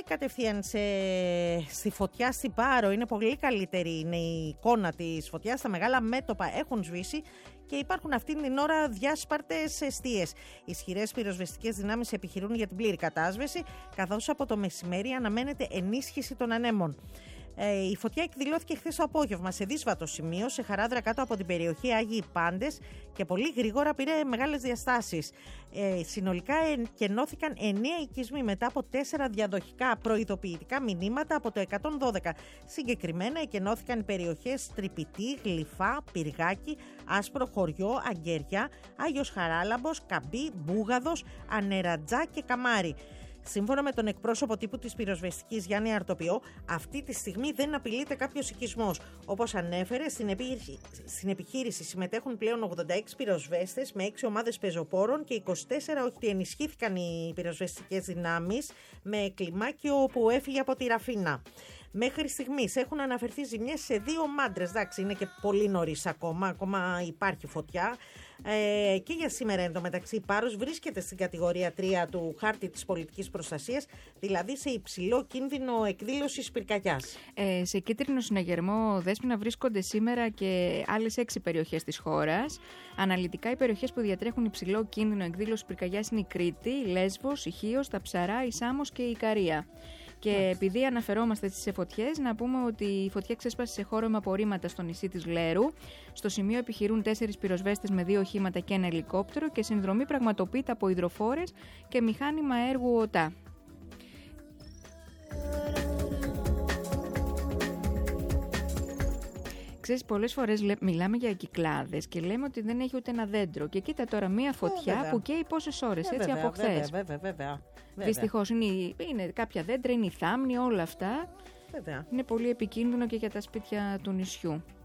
κατευθείαν στη φωτιά στην Πάρο. Είναι πολύ καλύτερη είναι η εικόνα της φωτιάς. Τα μεγάλα μέτωπα έχουν σβήσει και υπάρχουν αυτήν την ώρα διάσπαρτες εστίες. Ισχυρές πυροσβεστικές δυνάμεις επιχειρούν για την πλήρη κατάσβεση, καθώς από το μεσημέρι αναμένεται ενίσχυση των ανέμων. Η φωτιά εκδηλώθηκε χθες το απόγευμα σε δύσβατο σημείο, σε χαράδρα κάτω από την περιοχή Άγιοι Πάντες και πολύ γρήγορα πήρε μεγάλες διαστάσεις. Συνολικά εκενώθηκαν 9 οικισμοί μετά από 4 διαδοχικά προειδοποιητικά μηνύματα από το 112. Συγκεκριμένα εκενώθηκαν οι περιοχές Τρυπητή, Γλυφά, Πυργάκι, Άσπρο Χωριό, Αγκεριά, Άγιος Χαράλαμπος, Καμπή, Μπούγαδος, Ανερατζά και Καμάρι. Σύμφωνα με τον εκπρόσωπο τύπου της πυροσβεστικής Γιάννη Αρτοπιό, αυτή τη στιγμή δεν απειλείται κάποιος οικισμός. Όπως ανέφερε, στην επιχείρηση συμμετέχουν πλέον 86 πυροσβέστες με 6 ομάδες πεζοπόρων και 24 ότι ενισχύθηκαν οι πυροσβεστικές δυνάμεις με κλιμάκιο που έφυγε από τη Ραφίνα. Μέχρι στιγμής έχουν αναφερθεί ζημιές σε 2 μάντρες. Εντάξει, είναι και πολύ νωρίς ακόμα υπάρχει φωτιά. Και για σήμερα εντωμεταξύ η Πάρος βρίσκεται στην κατηγορία 3 του χάρτη της πολιτικής προστασίας, δηλαδή σε υψηλό κίνδυνο εκδήλωσης πυρκαγιάς. Σε κίτρινο συναγερμό, Δέσποινα, βρίσκονται σήμερα και άλλες 6 περιοχές της χώρας. Αναλυτικά οι περιοχές που διατρέχουν υψηλό κίνδυνο εκδήλωσης πυρκαγιάς είναι η Κρήτη, η Λέσβος, η Χίος, τα Ψαρά, η Σάμος και η Ικαρία. Και επειδή αναφερόμαστε στις φωτιές, να πούμε ότι η φωτιά ξέσπασε σε χώρο με απορρίμματα στο νησί της Γλέρου. Στο σημείο επιχειρούν 4 πυροσβέστες με 2 οχήματα και ένα ελικόπτερο και συνδρομή πραγματοποιείται από υδροφόρες και μηχάνημα έργου ΟΤΑ. Ξέρεις, πολλές φορές μιλάμε για κυκλάδες και λέμε ότι δεν έχει ούτε ένα δέντρο. Και κοίτα τώρα μία φωτιά που καίει πόσες ώρες, έτσι, από χθες. Βέβαια. Δυστυχώς είναι κάποια δέντρα, είναι η θάμνη, όλα αυτά. Βέβαια. Είναι πολύ επικίνδυνο και για τα σπίτια του νησιού.